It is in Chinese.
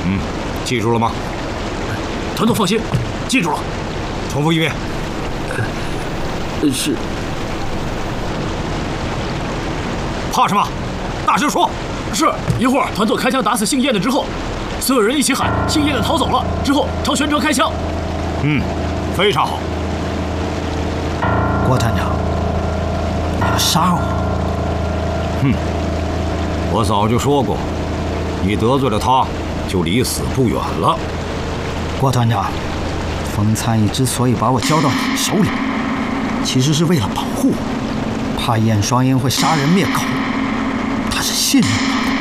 记住了吗？ 团总放心，记住了。 重复一遍。 是。 怕什么？大声说！ 是。一会儿团总开枪打死姓叶的之后，所有人一起喊姓叶的逃走了，之后朝玄哲开枪。 非常好。 郭团长，你要杀我？ 我早就说过，你得罪了他，就离死不远了。 郭团长，冯参议之所以把我交到你手里，其实是为了保护我，怕燕双鹰会杀人灭口，他是信任我。